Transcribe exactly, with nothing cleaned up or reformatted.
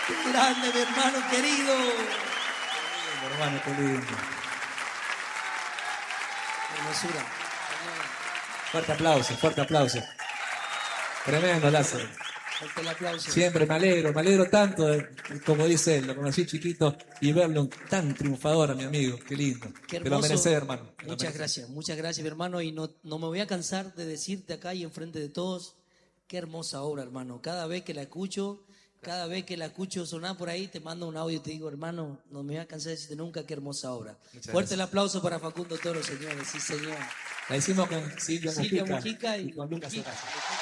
Qué grande, mi hermano querido. Mi hermano, qué lindo. Hermosura. Fuerte aplauso, fuerte aplauso. Tremendo, Lázaro. Fuerte el aplauso. Siempre me alegro, me alegro tanto, de, como dice él, lo conocí chiquito y verlo tan triunfador a mi amigo. Qué lindo. Qué Te lo hermoso. mereces, hermano. Te lo Muchas mereces. gracias, muchas gracias, mi hermano. Y no, no me voy a cansar de decirte acá y enfrente de todos, qué hermosa obra, hermano. Cada vez que la escucho, cada vez que la escucho sonar por ahí, te mando un audio y te digo, hermano, no me voy a cansar de decirte nunca qué hermosa obra. Muchas Fuerte gracias. el aplauso para Facundo Toro, señores. Sí, señor. La hicimos con Silvia Silvia Mujica, Mujica y y con Lucas Mujica. Horacio.